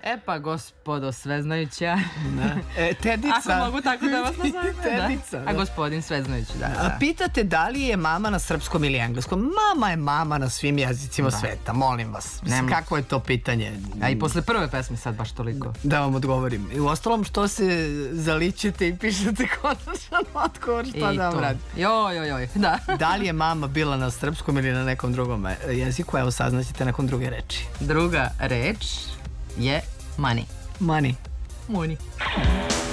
Pa gospodo Sveznajuća. Tedica. Ako mogu tako da vas nazovem. Tedica. A gospodin Sveznajuć, da. Pitate da li je mama na srpskom ili engleskom? Mama je mama na svim jezicima sveta, molim vas. Kako je to pitanje? A i posle prve pesme sad baš toliko. Da vam odgovorim. I u ostalom što se zaličite i pišete konačan odgovor, šta da vam radim? Joj, da. Da li je mama bila na srpskom ili na nekom drugom jeziku? Evo saznaćete nakon druge reči. Druga reč je money. Money. Money.